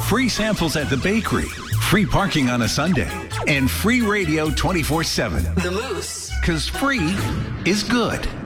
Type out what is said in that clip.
free samples at the bakery, free parking on a Sunday, and free radio 24/7. The Moose. Because free is good.